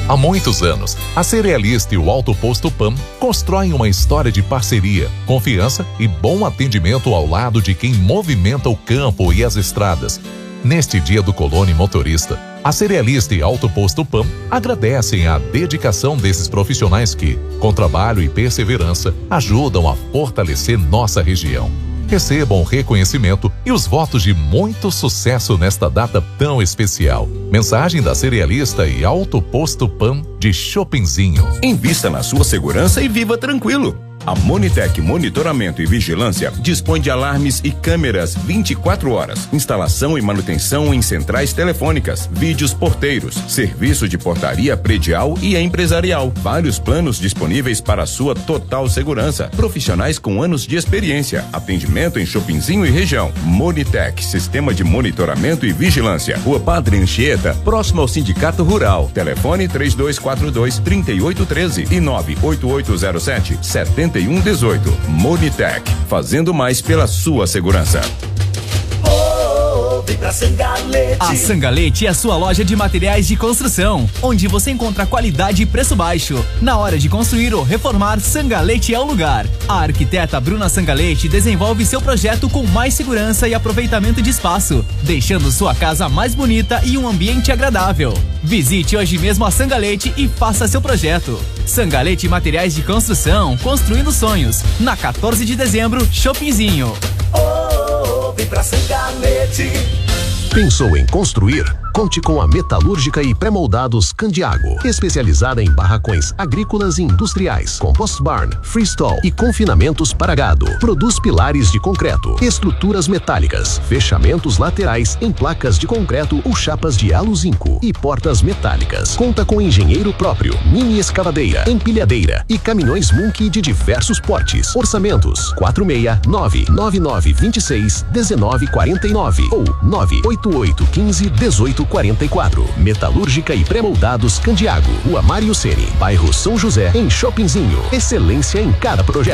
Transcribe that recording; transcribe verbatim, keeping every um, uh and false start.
Há muitos anos, a Cerealista e o Alto Posto P A M constroem uma história de parceria, confiança e bom atendimento ao lado de quem movimenta o campo e as estradas. Neste Dia do Colono e Motorista, a Cerealista e Alto Posto P A M agradecem a dedicação desses profissionais que, com trabalho e perseverança, ajudam a fortalecer nossa região. Recebam o reconhecimento e os votos de muito sucesso nesta data tão especial. Mensagem da Cerealista e Alto Posto P A M de Chopinzinho. Invista na sua segurança e viva tranquilo. A Monitec Monitoramento e Vigilância dispõe de alarmes e câmeras vinte e quatro horas, instalação e manutenção em centrais telefônicas, vídeos porteiros, serviço de portaria predial e empresarial. Vários planos disponíveis para a sua total segurança. Profissionais com anos de experiência. Atendimento em Chopinzinho e região. Monitec, Sistema de Monitoramento e Vigilância. Rua Padre Anchieta, próximo ao Sindicato Rural. Telefone três dois quatro dois, três oito um três e nove oito oito zero sete, sete um um oito. Monitec, fazendo mais pela sua segurança. Vem pra Sangalete. A Sangalete é a sua loja de materiais de construção, onde você encontra qualidade e preço baixo. Na hora de construir ou reformar, Sangalete é o lugar. A arquiteta Bruna Sangalete desenvolve seu projeto com mais segurança e aproveitamento de espaço, deixando sua casa mais bonita e um ambiente agradável. Visite hoje mesmo a Sangalete e faça seu projeto. Sangalete Materiais de Construção, construindo sonhos. Na quatorze de dezembro, Chopinzinho. Oh, vem pra Sangalete. Pensou em construir? Conte com a Metalúrgica e Pré-Moldados Candiago, especializada em barracões agrícolas e industriais, compost barn, freestall e confinamentos para gado. Produz pilares de concreto, estruturas metálicas, fechamentos laterais em placas de concreto ou chapas de alo zinco e portas metálicas. Conta com engenheiro próprio, mini escavadeira, empilhadeira e caminhões Munky de diversos portes. Orçamentos quatro seis nove nove nove dois seis um nove quatro nove ou nove oito oito um cinco um oito quarenta e quatro. Metalúrgica e Pré-Moldados Candiago, Rua Mário Ceni, bairro São José, em Chopinzinho. Excelência em cada projeto.